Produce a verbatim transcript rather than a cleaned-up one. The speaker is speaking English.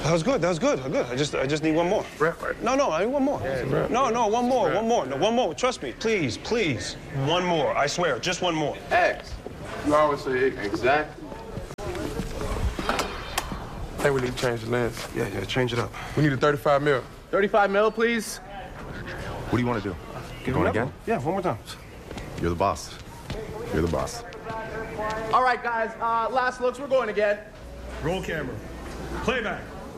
That was good. That was good. Good. I just, I just need one more. Rep, right? No, no, I need one more. Yeah, rep. No, no, one more, Rep. one more, no, one more. Trust me, please, please, one more. I swear, just one more. X. You always say exactly. I think we need to change the lens. Yeah, yeah, change it up. We need a thirty-five mil. thirty-five mil, please. What do you want to do? Give Going me again? Yeah, one more time. You're the boss. You're the boss. All right, guys. Uh, last looks. We're going again. Roll camera. Playback.